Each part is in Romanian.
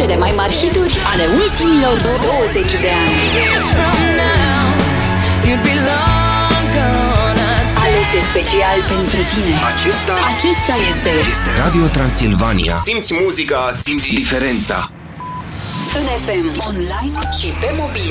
Cele mai mari hituri ale ultimilor 20 de ani. Alese special pentru tine. Acesta este Radio Transilvania. Simți muzica, simți diferența. în FM, online și pe mobil.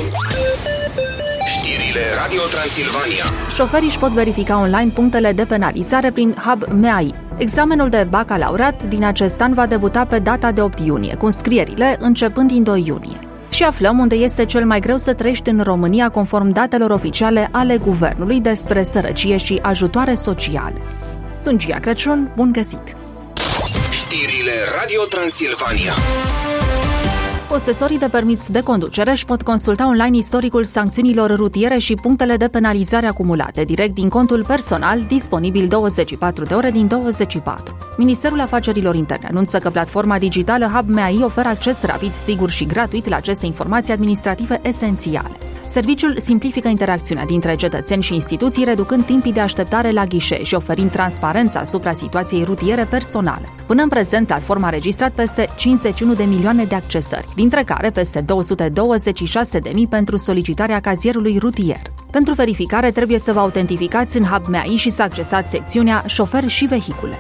Știrile Radio Transilvania. Șoferii își pot verifica online punctele de penalizare prin Hub MEAI. Examenul de bacalaureat din acest an va debuta pe data de 8 iunie, cu înscrierile începând din 2 iunie. Și aflăm unde este cel mai greu să trăiești în România conform datelor oficiale ale Guvernului despre sărăcie și ajutoare sociale. Sunt Gia Crăciun, bun găsit! Știrile Radio Transilvania. Posesorii de permis de conducere își pot consulta online istoricul sancțiunilor rutiere și punctele de penalizare acumulate direct din contul personal, disponibil 24 de ore din 24. Ministerul Afacerilor Interne anunță că platforma digitală Hub MEAI oferă acces rapid, sigur și gratuit la aceste informații administrative esențiale. Serviciul simplifică interacțiunea dintre cetățeni și instituții, reducând timpii de așteptare la ghișe și oferind transparență asupra situației rutiere personale. Până în prezent, platforma a registrat peste 51 de milioane de accesări, dintre care peste 226.000 pentru solicitarea cazierului rutier. Pentru verificare trebuie să vă autentificați în Hub MEAI și să accesați secțiunea Șoferi și vehicule.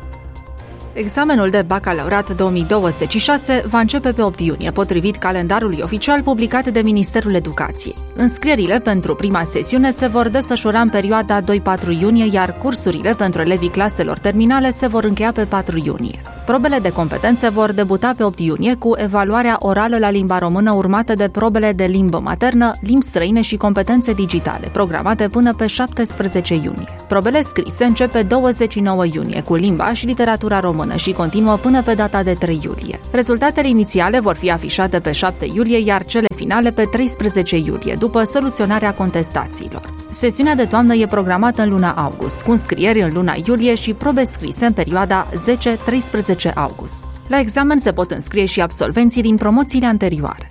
Examenul de bacalaureat 2026 va începe pe 8 iunie, potrivit calendarului oficial publicat de Ministerul Educației. Înscrierile pentru prima sesiune se vor desfășura în perioada 2-4 iunie, iar cursurile pentru elevii claselor terminale se vor încheia pe 4 iunie. Probele de competențe vor debuta pe 8 iunie cu evaluarea orală la limba română urmată de probele de limbă maternă, limbi străine și competențe digitale, programate până pe 17 iunie. Probele scrise încep pe 29 iunie cu limba și literatura română și continuă până pe data de 3 iulie. Rezultatele inițiale vor fi afișate pe 7 iulie, iar cele finale pe 13 iulie, după soluționarea contestațiilor. Sesiunea de toamnă e programată în luna august, cu înscrieri în luna iulie și probe scrise în perioada 10-13 august. La examen se pot înscrie și absolvenții din promoțiile anterioare.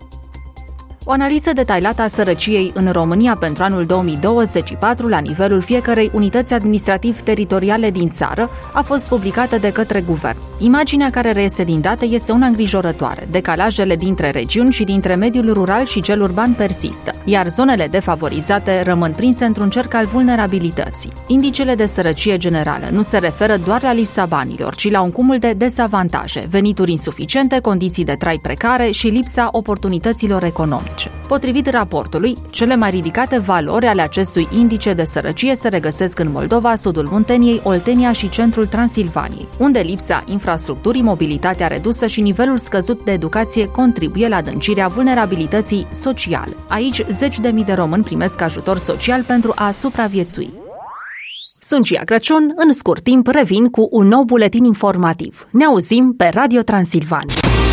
O analiză detaliată a sărăciei în România pentru anul 2024 la nivelul fiecărei unități administrativ-teritoriale din țară a fost publicată de către guvern. Imaginea care reiese din date este una îngrijorătoare. Decalajele dintre regiuni și dintre mediul rural și cel urban persistă, iar zonele defavorizate rămân prinse într-un cerc al vulnerabilității. Indicele de sărăcie generală nu se referă doar la lipsa banilor, ci la un cumul de dezavantaje, venituri insuficiente, condiții de trai precare și lipsa oportunităților economice. Potrivit raportului, cele mai ridicate valori ale acestui indice de sărăcie se regăsesc în Moldova, sudul Munteniei, Oltenia și centrul Transilvaniei, unde lipsa infrastructurii, mobilitatea redusă și nivelul scăzut de educație contribuie la adâncirea vulnerabilității sociale. Aici, 10.000 de români primesc ajutor social pentru a supraviețui. Sunt Gia Crăciun, în scurt timp revin cu un nou buletin informativ. Ne auzim pe Radio Transilvania.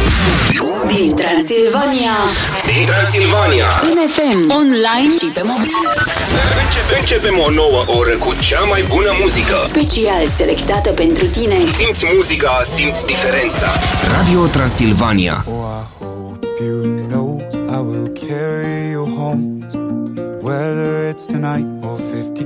Din Transilvania, în FM, online și pe mobil. Începem o nouă oră cu cea mai bună muzică. Special selectată pentru tine. Simți muzica, simți diferența. Radio Transilvania. Oh, I hope you know I will carry you home, whether it's tonight or 50